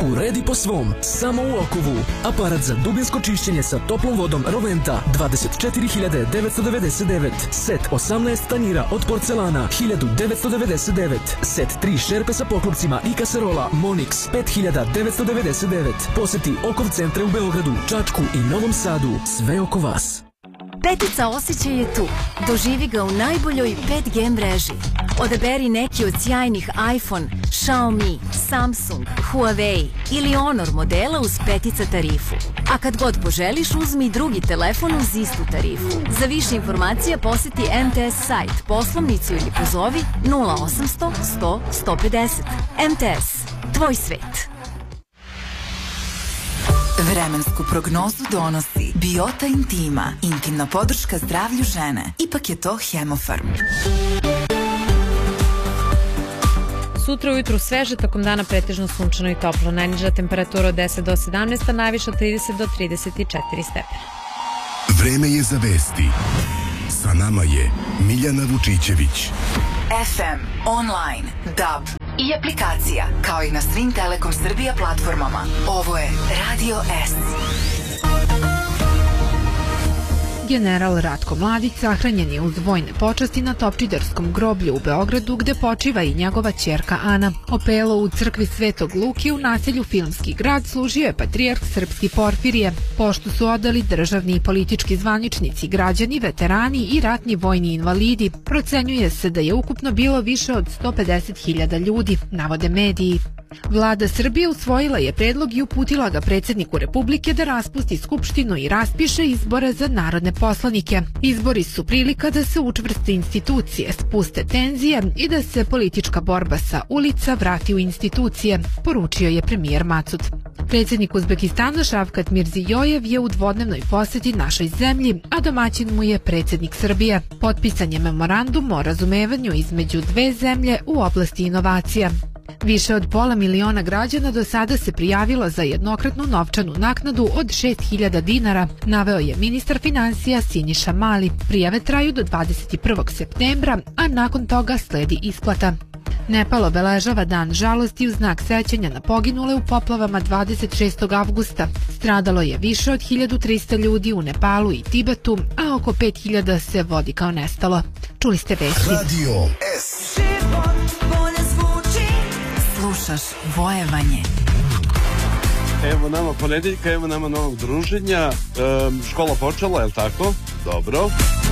uredi po svom, samo u Okovu. Aparat za dubinsko čišćenje sa toplom vodom Roventa 24.999. Set 18 tanjira od porcelana 1999. Set 3 šerpe sa poklopcima i kaserola Monix 5999. Poseti Okov centre u Beogradu, Čačku i Novom Sadu. Sve oko vas. Petica osjećaj je tu. Doživi ga u najboljoj 5G mreži. Odaberi neki od sjajnih iPhone, Xiaomi, Samsung, Huawei ili Honor modela uz petica tarifu. A kad god poželiš, uzmi drugi telefon uz istu tarifu. Za više informacija poseti MTS sajt, poslovnicu ili pozovi 0800 100 150. MTS. Tvoj svet. Vremensku prognozu donosi Biota Intima, intimna podrška zdravlju žene. Ipak je to Hemofarm. Sutra ujutru sveže, tokom dana pretežno sunčano i toplo. Najniža temperatura od 10 do 17, a najviša 30 do 34 stepena. Vreme je za vesti. Sa nama je Miljana Vučićević. FM, online, DAB i aplikacija, kao i na svim Telekom Srbija platformama. Ovo je Radio S. General Ratko Mladić sahranjen je uz vojne počasti na Topčiderskom groblju u Beogradu, gde počiva i njegova ćerka Ana. Opelo u crkvi Svetog Luki u naselju Filmski grad služio je patrijarh srpski Porfirije. Poštu su odali državni i politički zvaničnici, građani, veterani i ratni vojni invalidi. Procenjuje se da je ukupno bilo više od 150.000 ljudi, navode mediji. Vlada Srbije usvojila je predlog i uputila ga predsjedniku Republike da raspusti Skupštinu i raspiše izbore za narodne poslanike. Izbori su prilika da se učvrste institucije, spuste tenzije i da se politička borba sa ulica vrati u institucije, poručio je premijer Macud. Predsjednik Uzbekistana Šavkat Mirzijojev je u dvodnevnoj posjeti našoj zemlji, a domaćin mu je predsjednik Srbije. Potpisan je memorandum o razumevanju između dve zemlje u oblasti inovacija. Više od 500.000 građana do sada se prijavilo za jednokratnu novčanu naknadu od 6.000 dinara, naveo je ministar finansija Siniša Mali. Prijave traju do 21. septembra, a nakon toga sledi isplata. Nepal obeležava dan žalosti u znak sećanja na poginule u poplavama 26. avgusta. Stradalo je više od 1300 ljudi u Nepalu i Tibetu, a oko 5.000 se vodi kao nestalo. Čuli ste vesti. Radio S. Slušaš Vojevanje. Evo nama ponedeljka, evo nama novog druženja. Škola počela, je li tako? Dobro.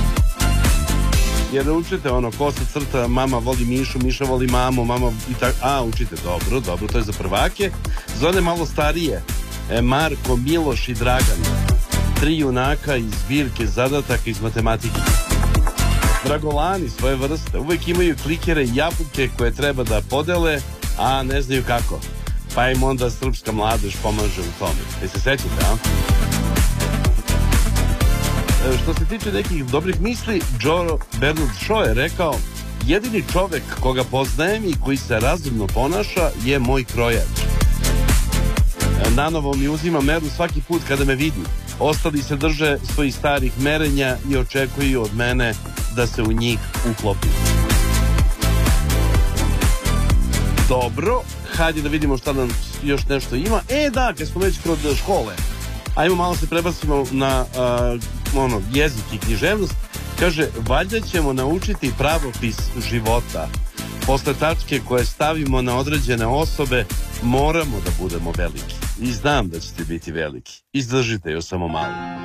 Jer učite ono, ko se crta, mama voli Mišu, Miša voli mamu, mama i tako. A, učite, dobro, to je za prvake. Za one malo starije, Marko, Miloš i Dragan. 3 junaka iz zbirke zadataka iz matematike. Dragolani svoje vrste, uvek imaju klikere i jabuke koje treba da podele, a ne znaju kako. Pa im onda srpska mladež pomaže u tome. Se sećate, a? Što se tiče nekih dobrih misli, Joe Bernard Shaw je rekao: jedini čovek koga poznajem i koji se razumno ponaša je moj krojač. Nanovo mi uzima meru svaki put kada me vidi. Ostali se drže svojih starih merenja i očekuju od mene da se u njih uklopim. Dobro, hajde da vidimo šta nam još nešto ima. Da, kad smo već kod škole, ajmo malo se prebacimo na jezik i književnost. Kaže, valjda ćemo naučiti pravopis života. Posle tačke koje stavimo na određene osobe, moramo da budemo veliki. I znam da ćete biti veliki. Izdržite još samo malo.